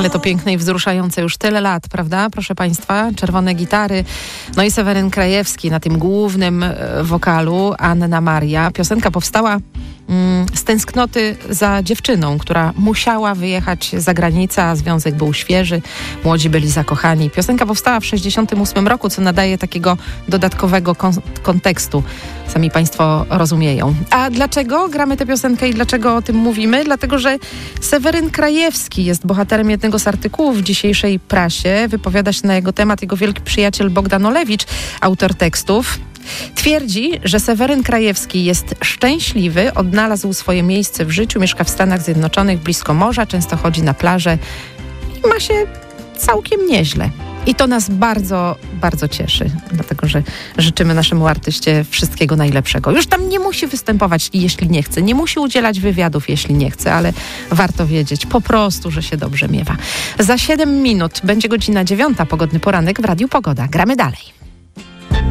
Ale to piękne i wzruszające już tyle lat, prawda? Proszę Państwa, czerwone gitary. No i Seweryn Krajewski na tym głównym wokalu, Anna Maria. Piosenka powstała z tęsknoty za dziewczyną, która musiała wyjechać za granicę, a związek był świeży, młodzi byli zakochani. Piosenka powstała w 1968 roku, co nadaje takiego dodatkowego kontekstu. Sami Państwo rozumieją. A dlaczego gramy tę piosenkę i dlaczego o tym mówimy? Dlatego, że Seweryn Krajewski jest bohaterem jednego z artykułów w dzisiejszej prasie. Wypowiada się na jego temat jego wielki przyjaciel Bogdan Olewicz, autor tekstów. Twierdzi, że Seweryn Krajewski jest szczęśliwy, odnalazł swoje miejsce w życiu, mieszka w Stanach Zjednoczonych, blisko morza, często chodzi na plażę i ma się całkiem nieźle. I to nas bardzo, bardzo cieszy, dlatego że życzymy naszemu artyście wszystkiego najlepszego. Już tam nie musi występować, jeśli nie chce, nie musi udzielać wywiadów, jeśli nie chce, ale warto wiedzieć po prostu, że się dobrze miewa. Za 7 minut będzie godzina 9, pogodny poranek w Radiu Pogoda. Gramy dalej.